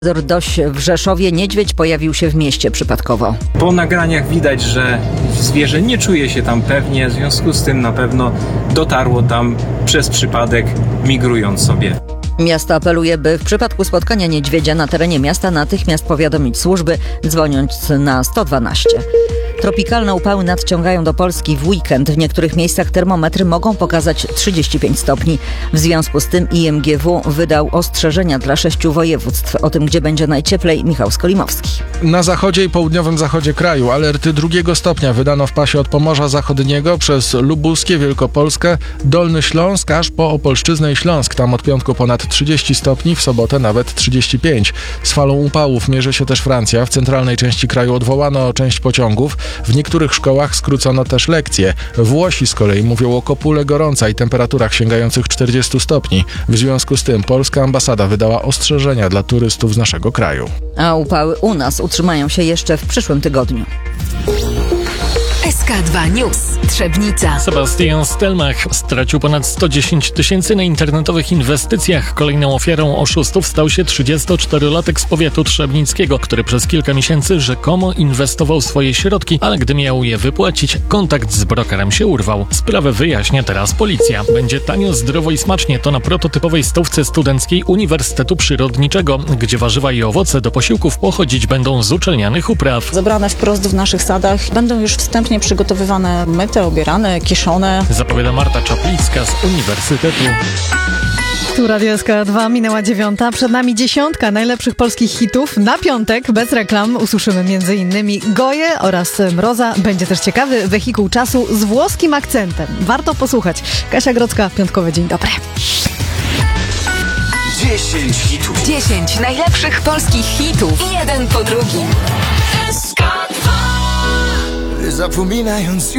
Dość w Rzeszowie niedźwiedź pojawił się w mieście przypadkowo. Po nagraniach widać, że zwierzę nie czuje się tam pewnie, w związku z tym na pewno dotarło tam przez przypadek, migrując sobie. Miasto apeluje, by w przypadku spotkania niedźwiedzia na terenie miasta natychmiast powiadomić służby, dzwoniąc na 112. Tropikalne upały nadciągają do Polski w weekend. W niektórych miejscach termometry mogą pokazać 35 stopni. W związku z tym IMGW wydał ostrzeżenia dla 6 województw. O tym, gdzie będzie najcieplej, Michał Skolimowski. Na zachodzie i południowym zachodzie kraju alerty 2 stopnia wydano w pasie od Pomorza Zachodniego przez Lubuskie, Wielkopolskę, Dolny Śląsk aż po Opolszczyznę i Śląsk. Tam od piątku ponad 30 stopni, w sobotę nawet 35. Z falą upałów mierzy się też Francja. W centralnej części kraju odwołano część pociągów. W niektórych szkołach skrócono też lekcje. Włosi z kolei mówią o kopule gorąca i temperaturach sięgających 40 stopni. W związku z tym polska ambasada wydała ostrzeżenia dla turystów z naszego kraju. A upały u nas utrzymają się jeszcze w przyszłym tygodniu. SK2 News. Trzebnica. Sebastian Stelmach stracił ponad 110 000 na internetowych inwestycjach. Kolejną ofiarą oszustów stał się 34-latek z powiatu trzebnickiego, który przez kilka miesięcy rzekomo inwestował swoje środki, ale gdy miał je wypłacić, kontakt z brokerem się urwał. Sprawę wyjaśnia teraz policja. Będzie tanio, zdrowo i smacznie. To na prototypowej stołówce studenckiej Uniwersytetu Przyrodniczego, gdzie warzywa i owoce do posiłków pochodzić będą z uczelnianych upraw. Zebrane wprost w naszych sadach, będą już wstępnie przygotowywane, myte, obierane, kiszone. Zapowiada Marta Czaplicka z Uniwersytetu. Tu Radio SK2, minęła 9. Przed nami 10 najlepszych polskich hitów. Na piątek, bez reklam, usłyszymy m.in. Goję oraz Mroza. Będzie też ciekawy wehikuł czasu z włoskim akcentem. Warto posłuchać. Kasia Grodzka, piątkowy dzień dobry. 10 hitów. 10 najlepszych polskich hitów. Jeden po drugim. Zapominając